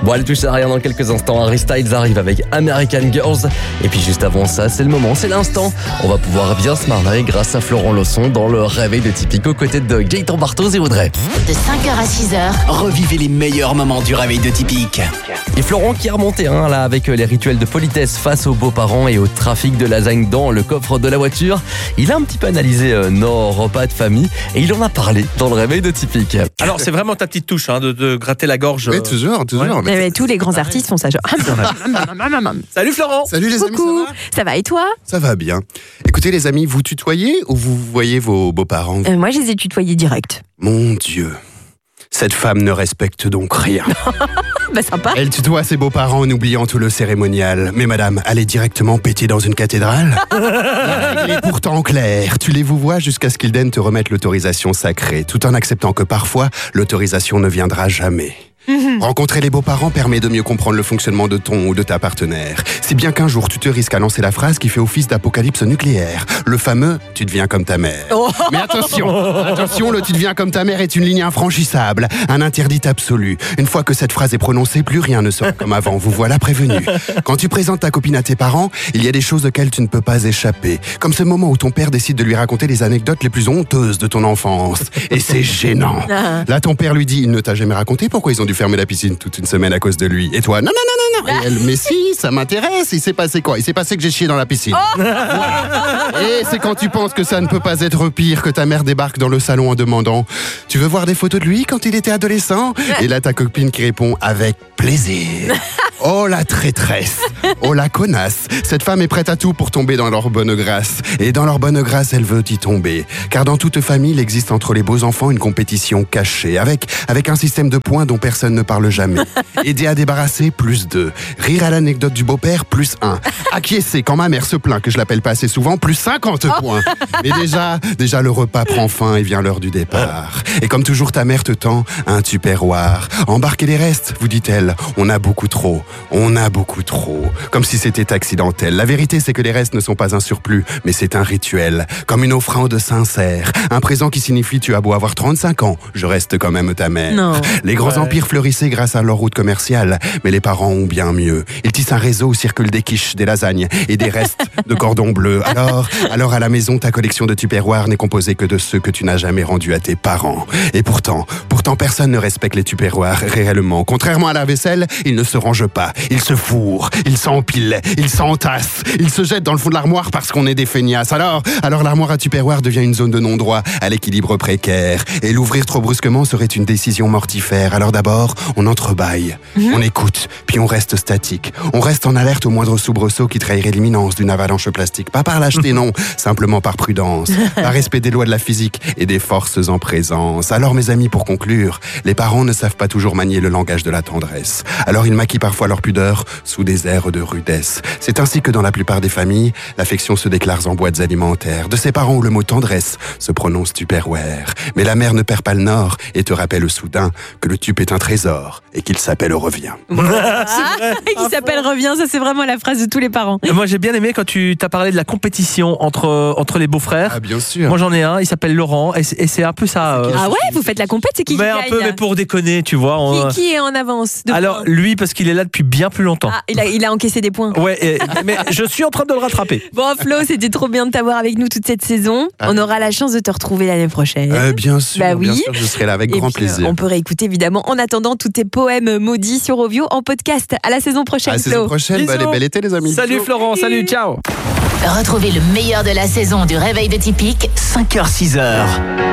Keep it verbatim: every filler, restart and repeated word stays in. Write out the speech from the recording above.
Bon, elle touche à rien dans quelques instants. Harry Styles arrive avec American Girls. Et puis juste avant ça, c'est le moment, c'est l'instant. On va pouvoir bien se marrer grâce à Florent Lawson dans le réveil de Tipico aux côtés de Gaëtan Barthoz et Audrey. De cinq heures à six heures, revivez les meilleurs moments du réveil de Tipic. Et Florent qui est remonté hein, là avec les rituels de politesse face aux beaux-parents et au trafic de lasagne dans le coffre de la voiture. Il a un petit peu analysé euh, nos repas de famille et il en a parlé dans le réveil de Tipic. Alors c'est vraiment ta petite touche hein, de, de gratter la gorge. Oui, toujours, toujours. Ouais. Mais Mais, mais tous les grands artistes font ça. Genre... Salut Florent. Salut les amis, Coucou, ça va ça va et toi? Ça va bien. Écoutez les amis, vous tutoyez ou vous voyez vos beaux-parents? euh, Moi, je les ai tutoyés direct. Mon Dieu, cette femme ne respecte donc rien. Bah sympa. Elle tutoie ses beaux-parents en oubliant tout le cérémonial. Mais madame, allez directement péter dans une cathédrale? La règle est pourtant claire. Tu les vous vois jusqu'à ce qu'ils daignent te remettre l'autorisation sacrée, tout en acceptant que parfois, l'autorisation ne viendra jamais. Mmh. Rencontrer les beaux-parents permet de mieux comprendre le fonctionnement de ton ou de ta partenaire. Si bien qu'un jour tu te risques à lancer la phrase qui fait office d'apocalypse nucléaire. Le fameux « tu deviens comme ta mère oh. ». Mais attention, attention, le « tu deviens comme ta mère » est une ligne infranchissable, un interdit absolu. Une fois que cette phrase est prononcée, plus rien ne sera comme avant, vous voilà prévenu. Quand tu présentes ta copine à tes parents, il y a des choses auxquelles tu ne peux pas échapper. Comme ce moment où ton père décide de lui raconter les anecdotes les plus honteuses de ton enfance. Et c'est gênant. Là, ton père lui dit « il ne t'a jamais raconté pourquoi ils ont dû fermer la piscine toute une semaine à cause de lui. » Et toi, non, non, non, non, non. Et elle, mais si, ça m'intéresse. Il s'est passé quoi? Il s'est passé que j'ai chié dans la piscine. Oh et c'est quand tu penses que ça ne peut pas être pire que ta mère débarque dans le salon en demandant « tu veux voir des photos de lui quand il était adolescent ?» Et là, ta copine qui répond « avec plaisir ». Oh la traîtresse, oh la connasse. Cette femme est prête à tout pour tomber dans leur bonne grâce. Et dans leur bonne grâce, elle veut y tomber. Car dans toute famille, il existe entre les beaux enfants une compétition cachée, avec, avec un système de points dont personne ne parle jamais. Aider à débarrasser, plus deux. Rire à l'anecdote du beau-père, plus un. Acquiescer quand ma mère se plaint que je l'appelle pas assez souvent, plus cinquante points. Mais déjà, déjà le repas prend fin et vient l'heure du départ. Et comme toujours, ta mère te tend un tupperware. Embarquez les restes, vous dit-elle. On a beaucoup trop. On a beaucoup trop. Comme si c'était accidentel. La vérité, c'est que les restes ne sont pas un surplus, mais c'est un rituel. Comme une offrande sincère. Un présent qui signifie tu as beau avoir trente-cinq ans, je reste quand même ta mère. Non. Les grands Ouais. empires fleurissaient grâce à leur route commerciale, mais les parents ont bien mieux. Ils tissent un réseau où circulent des quiches, des lasagnes et des restes de cordon bleu. Alors, alors à la maison, ta collection de tupperwares n'est composée que de ceux que tu n'as jamais rendus à tes parents. Et pourtant, pourtant personne ne respecte les tupperwares réellement. Contrairement à la vaisselle, ils ne se rangent pas. Ils se fourrent, ils s'empilent, ils s'entassent, ils se jettent dans le fond de l'armoire parce qu'on est des feignasses. Alors, alors l'armoire à tupperware devient une zone de non-droit à l'équilibre précaire. Et l'ouvrir trop brusquement serait une décision mortifère. Alors d'abord, on entrebâille, mmh. on écoute, puis on reste statique. On reste en alerte au moindre soubresaut qui trahirait l'imminence d'une avalanche plastique. Pas par lâcheté, non, simplement par prudence, par respect des lois de la physique et des forces en présence. Alors mes amis, pour conclure, les parents ne savent pas toujours manier le langage de la tendresse. Alors ils maquillent parfois leur pudeur sous des airs de rudesse. C'est ainsi que dans la plupart des familles, l'affection se déclare en boîtes alimentaires. De ses parents où le mot tendresse se prononce tupperware. Mais la mère ne perd pas le nord et te rappelle soudain que le tup est un trésor et qu'il s'appelle revient. Ah, qui s'appelle revient, ça c'est vraiment la phrase de tous les parents. Moi j'ai bien aimé quand tu t'as parlé de la compétition entre, entre les beaux-frères. Ah bien sûr. Moi j'en ai un, il s'appelle Laurent et c'est, et c'est un peu ça. Euh, Ah ouais, vous faites la compète, c'est qui qui mais un gagne peu, mais pour déconner, tu vois. On... qui, qui est en avance de Alors points lui parce qu'il est là depuis bien plus longtemps. Ah, il a, il a encaissé des points. Ouais, et, mais je suis en train de le rattraper. Bon Flo, c'était trop bien de t'avoir avec nous toute cette saison. Ah. On aura la chance de te retrouver l'année prochaine. Euh, bien sûr, Bah oui. bien sûr, je serai là avec Et grand puis, euh, plaisir. on peut réécouter évidemment en attendant tous tes poèmes maudits sur Ovio en podcast. À la saison prochaine, À la Flo. saison prochaine, Bisous. bah, bel été les amis. Salut Florent, salut, ciao. retrouvez le meilleur de la saison du réveil de Tipic, cinq heures six heures.